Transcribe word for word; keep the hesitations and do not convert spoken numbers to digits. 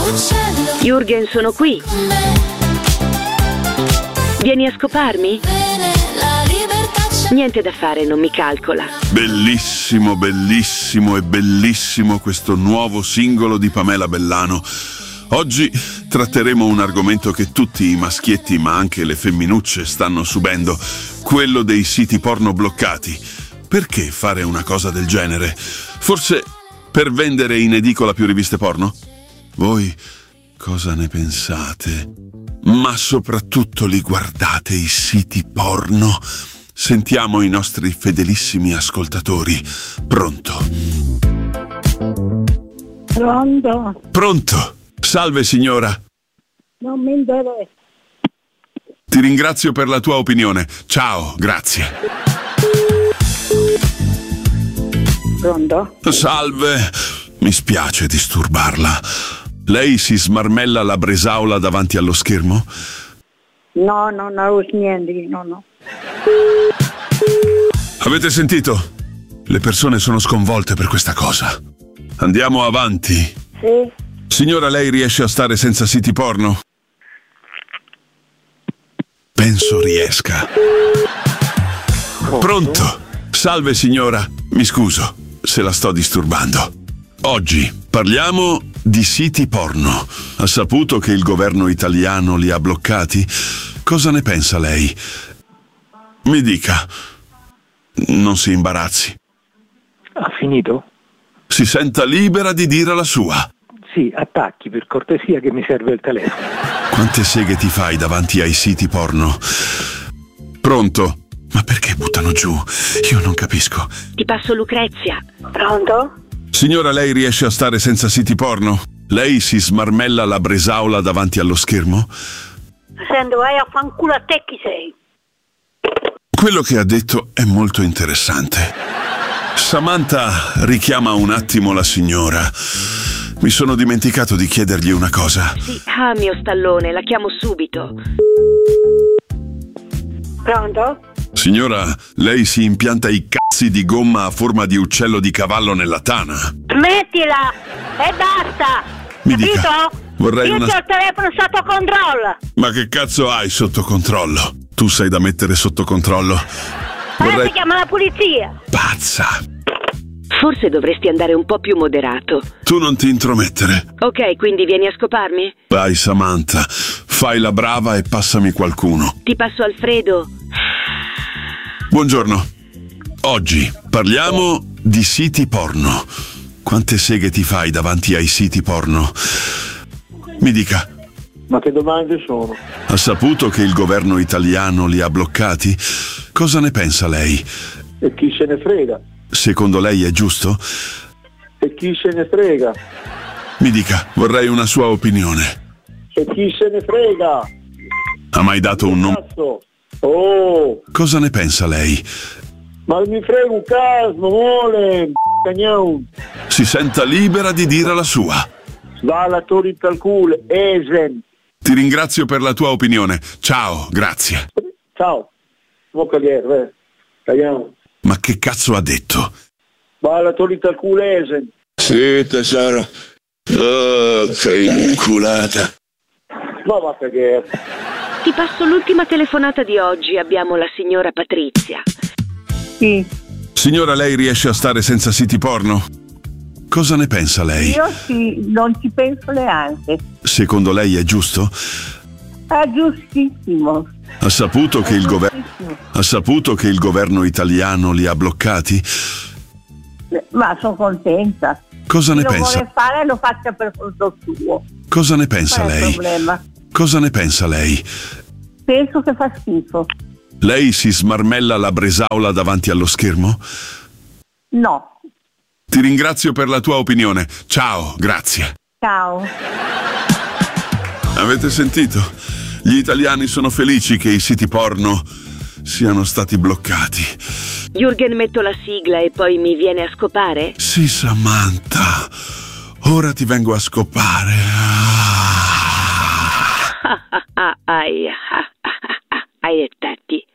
Jürgen, sono qui. Vieni a scoparmi? Niente da fare, non mi calcola. Bellissimo, bellissimo e bellissimo questo nuovo singolo di Pamela Bellano. Oggi tratteremo un argomento che tutti i maschietti, ma anche le femminucce, stanno subendo, quello dei siti porno bloccati. Perché fare una cosa del genere? Forse per vendere in edicola più riviste porno? Voi cosa ne pensate? Ma soprattutto li guardate i siti porno? Sentiamo i nostri fedelissimi ascoltatori. Pronto? Pronto? Pronto? Salve signora. Non mi interessa. Ti ringrazio per la tua opinione. Ciao, grazie. Pronto? Salve. Mi spiace disturbarla. Lei si smarmella la bresaola davanti allo schermo? No, no, non ho niente, no, no. Avete sentito? Le persone sono sconvolte per questa cosa. Andiamo avanti. Sì. Signora, lei riesce a stare senza siti porno? Penso riesca. Pronto? Salve signora, mi scuso se la sto disturbando. Oggi parliamo di siti porno. Ha saputo che il governo italiano li ha bloccati? Cosa ne pensa lei? Mi dica. Non si imbarazzi. Ha finito? Si senta libera di dire la sua. Sì, attacchi per cortesia che mi serve il telefono. Quante seghe ti fai davanti ai siti porno? Pronto? Ma perché buttano giù? Io non capisco. Ti passo Lucrezia. Pronto? Signora, lei riesce a stare senza siti porno? Lei si smarmella la bresaola davanti allo schermo? Sento, vai a fanculo a te chi sei. Quello che ha detto è molto interessante. Samantha richiama un attimo la signora. Mi sono dimenticato di chiedergli una cosa. Sì, ah, mio stallone, la chiamo subito. Pronto? Signora, lei si impianta i cazzi di gomma a forma di uccello di cavallo nella tana. Smettila e basta. Mi Capito? dica, vorrei Io una... ti ho il telefono sotto controllo. Ma che cazzo hai sotto controllo? Tu sei da mettere sotto controllo. Adesso Vorrei... chiama la polizia. Pazza! Forse dovresti andare un po' più moderato. Tu non ti intromettere. Ok, quindi vieni a scoparmi? Vai Samantha, fai la brava e passami qualcuno. Ti passo Alfredo. Buongiorno. Oggi parliamo di siti porno. Quante seghe ti fai davanti ai siti porno? Mi dica. Ma che domande sono? Ha saputo che il governo italiano li ha bloccati? Cosa ne pensa lei? E chi se ne frega? Secondo lei è giusto? E chi se ne frega? Mi dica, vorrei una sua opinione. E chi se ne frega? Ha mai dato un nome? Cazzo! Oh! Cosa ne pensa lei? Ma mi frega un cazzo, vuole! Cagnau! Si senta libera di dire la sua. Va alla torre al culo, Esen! Ti ringrazio per la tua opinione. Ciao, grazie. Ciao! Vocaliere, Cagnau! Ma che cazzo ha detto? Va alla torre al culo, Esen! Sì, tesoro. Oh, che inculata. Ma va a cagare! Ti passo l'ultima telefonata di oggi. Abbiamo la signora Patrizia. Sì. Signora, lei riesce a stare senza siti porno? Cosa ne pensa lei? Io sì, non ci penso neanche. Secondo lei è giusto? È giustissimo. Ha saputo che il governo ha saputo che il governo italiano li ha bloccati? Ma sono contenta. Cosa ne Se lo pensa? vuole fare lo faccia per conto suo. Cosa ne pensa Qual è il lei? problema? Cosa ne pensa lei? Penso che fa schifo. Lei si smarmella la bresaola davanti allo schermo? No. Ti ringrazio per la tua opinione. Ciao, grazie. Ciao. Avete sentito? Gli italiani sono felici che i siti porno siano stati bloccati. Jürgen, metto la sigla e poi mi viene a scopare? Sì, Samantha. Ora ti vengo a scopare. Ah. Ah, ah, ah, ai, ah, ah, ah, ai, tatti.